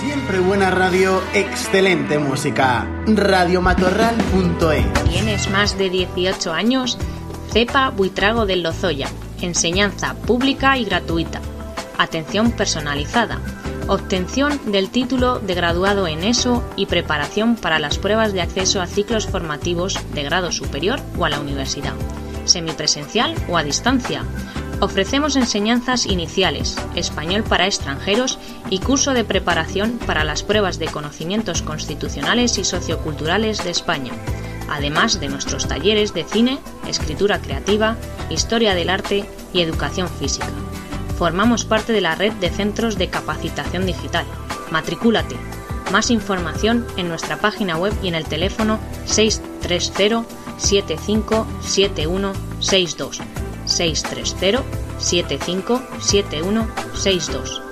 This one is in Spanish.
Siempre buena radio, excelente música. Radiomatorral.es. ¿Tienes más de 18 años? CEPA Buitrago del Lozoya. Enseñanza pública y gratuita. Atención personalizada. Obtención del título de graduado en ESO y preparación para las pruebas de acceso a ciclos formativos de grado superior o a la universidad. Semipresencial o a distancia. Ofrecemos enseñanzas iniciales, español para extranjeros y curso de preparación para las pruebas de conocimientos constitucionales y socioculturales de España, además de nuestros talleres de cine, escritura creativa, historia del arte y educación física. Formamos parte de la red de centros de capacitación digital. Matricúlate. Más información en nuestra página web y en el teléfono 630 757162. 630 757162.